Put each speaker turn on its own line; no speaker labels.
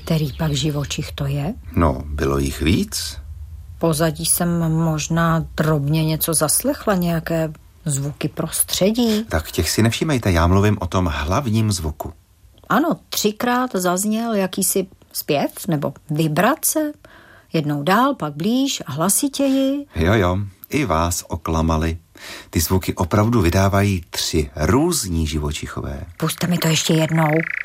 Který pak živočich to je?
No, bylo jich víc.
Pozadí jsem možná drobně něco zaslechla, nějaké zvuky prostředí.
Tak těch si nevšímejte, já mluvím o tom hlavním zvuku.
Ano, 3krát zazněl jakýsi zpěv nebo vibrace. Jednou dál, pak blíž a hlasitěji.
Jo, i vás oklamali. Ty zvuky opravdu vydávají 3 různí živočichové.
Pusťte mi to ještě jednou.